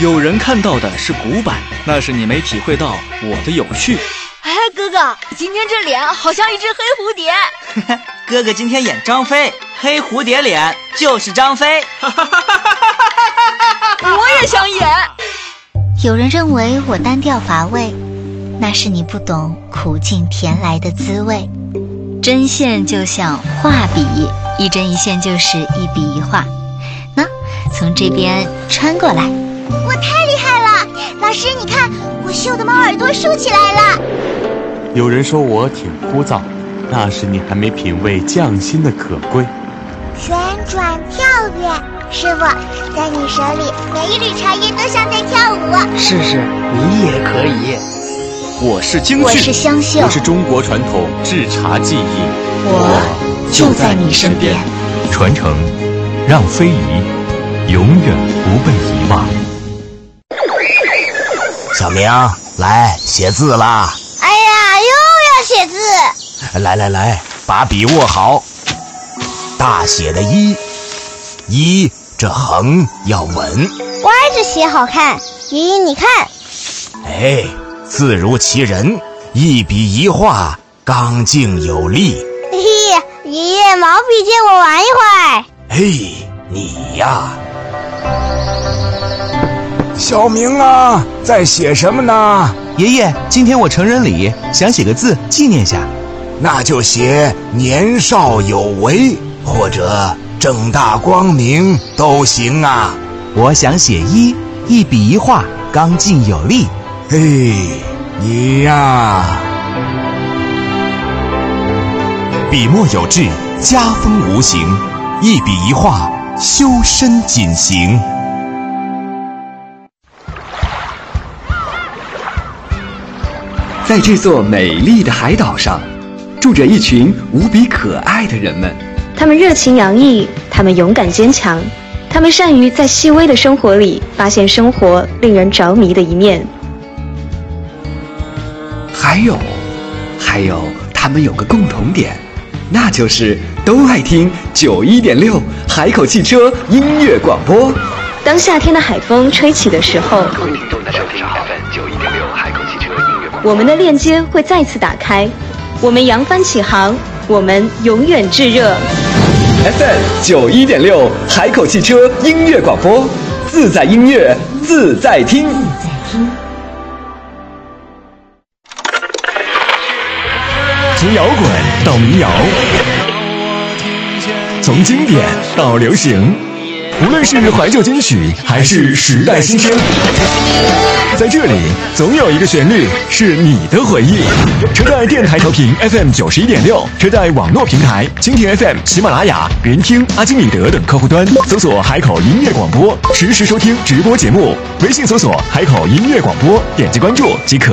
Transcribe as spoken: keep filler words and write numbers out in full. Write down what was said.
有人看到的是古板，那是你没体会到我的有趣。 哎，哥哥，今天这脸好像一只黑蝴蝶。 哥哥今天演张飞，黑蝴蝶脸就是张飞。 我也想演。 有人认为我单调乏味，那是你不懂苦尽甜来的滋味。针线就像画笔，一针一线就是一笔一画。那从这边穿过来。 我太厉害了，老师你看，我绣的猫耳朵竖起来了。 有人说我挺枯燥，那是你还没品味匠心的可贵。 旋转跳跃，师傅，在你手里每一缕茶叶都像在跳舞。 试试你也可以。 我是京剧， 我是湘绣， 我是中国传统制茶技艺， 我就在你身边。 传承，让非遗永远不被遗忘。 小明，来写字啦！ 哎呀，又要写字！ 来来来，把笔握好。大写的一，一这横要稳， 歪着写好看。爷爷你看， 哎，字如其人，一笔一画，刚劲有力。 嘿嘿，爷爷毛笔借我玩一会儿。 嘿，你呀。 小明啊，在写什么呢？ 爷爷，今天我成人礼，想写个字纪念下。 那就写年少有为，或者正大光明都行啊。 我想写一，一笔一画，刚劲有力。 嘿，你呀， 笔墨有致，家风无形，一笔一画，修身谨行。 在这座美丽的海岛上，住着一群无比可爱的人们。 他们热情洋溢，他们勇敢坚强，他们善于在细微的生活里发现生活令人着迷的一面。 还有，还有，他们有个共同点，那就是都爱听九一点六海口汽车音乐广播。 当夏天的海风吹起的时候， 各位听众大家好，九一点六海口汽车音乐广播， 我们的链接会再次打开，我们扬帆起航，我们永远炙热。 F M 九一点六海口汽车音乐广播，自在音乐自在听。 从摇滚到民谣，从经典到流行，无论是怀旧金曲还是时代新鲜，在这里总有一个旋律是你的回忆。车载电台调频 F M 九十一点六，车载网络平台蜻蜓 F M、喜马拉雅、人听、阿基米德等客户端搜索海口音乐广播，实时收听直播节目。微信搜索海口音乐广播，点击关注即可。